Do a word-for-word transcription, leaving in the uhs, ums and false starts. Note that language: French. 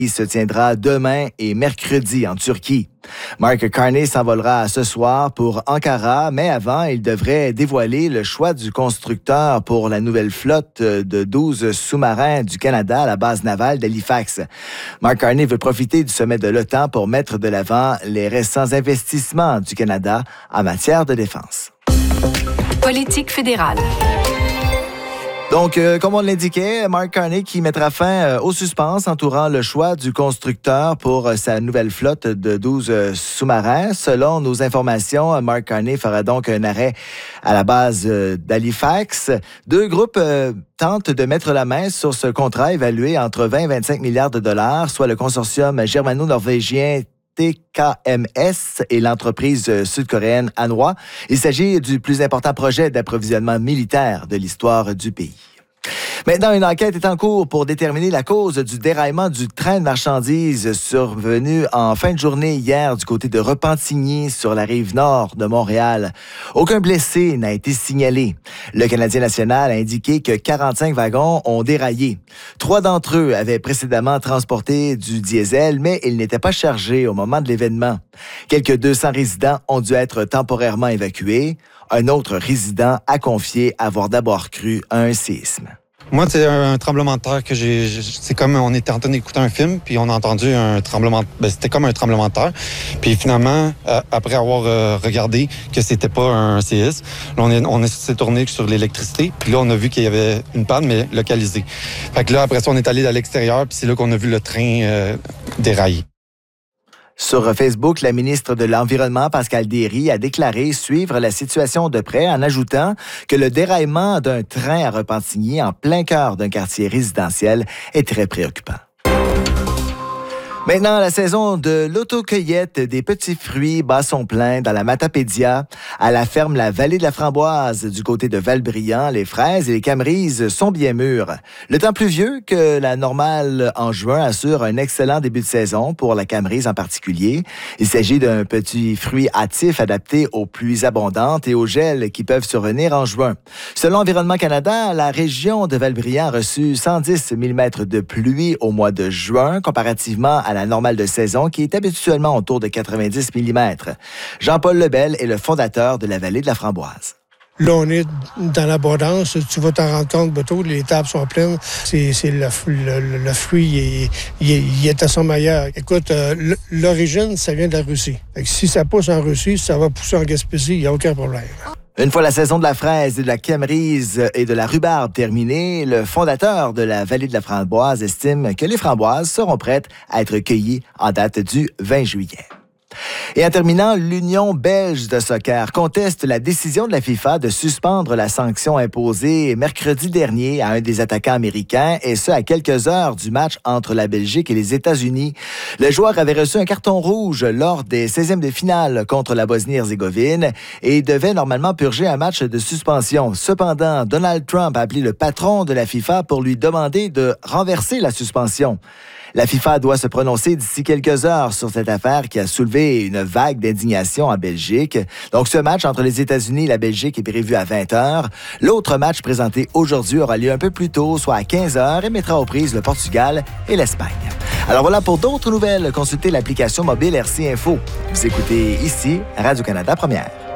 qui se tiendra demain et mercredi en Turquie. Mark Carney s'envolera ce soir pour Ankara, mais avant, il devrait dévoiler le choix du constructeur pour la nouvelle flotte de douze sous-marins du Canada à la base navale d'Halifax. Mark Carney veut profiter du sommet de l'OTAN pour mettre de l'avant les récents investissements du Canada en matière de défense. Politique fédérale. Donc, euh, comme on l'indiquait, Mark Carney qui mettra fin euh, au suspense entourant le choix du constructeur pour euh, sa nouvelle flotte de douze euh, sous-marins. Selon nos informations, Mark Carney fera donc un arrêt à la base euh, d'Halifax. Deux groupes euh, tentent de mettre la main sur ce contrat évalué entre vingt et vingt-cinq milliards de dollars, soit le consortium germano-norvégien T K M S et l'entreprise sud-coréenne Hanwha. Il s'agit du plus important projet d'approvisionnement militaire de l'histoire du pays. Maintenant, une enquête est en cours pour déterminer la cause du déraillement du train de marchandises survenu en fin de journée hier du côté de Repentigny sur la rive nord de Montréal. Aucun blessé n'a été signalé. Le Canadien national a indiqué que quarante-cinq wagons ont déraillé. Trois d'entre eux avaient précédemment transporté du diesel, mais ils n'étaient pas chargés au moment de l'événement. Quelques deux cents résidents ont dû être temporairement évacués. Un autre résident a confié avoir d'abord cru à un séisme. Moi, c'est un tremblement de terre que j'ai... C'est comme on était en train d'écouter un film, puis on a entendu un tremblement... Ben, c'était comme un tremblement de terre. Puis finalement, euh, après avoir euh, regardé que c'était pas un séisme, là, on, est, on s'est tourné sur l'électricité, puis là, on a vu qu'il y avait une panne, mais localisée. Fait que là, après ça, on est allé à l'extérieur, puis c'est là qu'on a vu le train euh, dérailler. Sur Facebook, la ministre de l'Environnement, Pascale Derry, a déclaré suivre la situation de près en ajoutant que le déraillement d'un train à Repentigny en plein cœur d'un quartier résidentiel est très préoccupant. Maintenant, la saison de l'autocueillette des petits fruits bat son plein dans la Matapédia. À la ferme La Vallée de la Framboise, du côté de Valbriand, les fraises et les camerises sont bien mûres. Le temps pluvieux que la normale en juin assure un excellent début de saison pour la camerise en particulier. Il s'agit d'un petit fruit hâtif adapté aux pluies abondantes et aux gels qui peuvent survenir en juin. Selon Environnement Canada, la région de Valbriand a reçu cent dix millimètres de pluie au mois de juin, comparativement à la normale de saison qui est habituellement autour de quatre-vingt-dix millimètres. Jean-Paul Lebel est le fondateur de la Vallée de la Framboise. Là, on est dans l'abondance. Tu vas t'en rendre compte bientôt, les tables sont pleines. C'est, c'est le, le, le fruit, il est, il, est, il est à son meilleur. Écoute, euh, l'origine, ça vient de la Russie. Fait que si ça pousse en Russie, ça va pousser en Gaspésie, il n'y a aucun problème. Une fois la saison de la fraise, de la camerise et de la rhubarbe terminée, le fondateur de la Vallée de la Framboise estime que les framboises seront prêtes à être cueillies en date du vingt juillet. Et en terminant, l'Union belge de soccer conteste la décision de la FIFA de suspendre la sanction imposée mercredi dernier à un des attaquants américains, et ce, à quelques heures du match entre la Belgique et les États-Unis. Le joueur avait reçu un carton rouge lors des seizièmes de finale contre la Bosnie-Herzégovine et devait normalement purger un match de suspension. Cependant, Donald Trump a appelé le patron de la FIFA pour lui demander de renverser la suspension. La FIFA doit se prononcer d'ici quelques heures sur cette affaire qui a soulevé une vague d'indignation en Belgique. Donc, ce match entre les États-Unis et la Belgique est prévu à vingt heures. L'autre match présenté aujourd'hui aura lieu un peu plus tôt, soit à quinze heures, et mettra aux prises le Portugal et l'Espagne. Alors voilà, pour d'autres nouvelles, consultez l'application mobile R C Info. Vous écoutez ici Radio-Canada Première.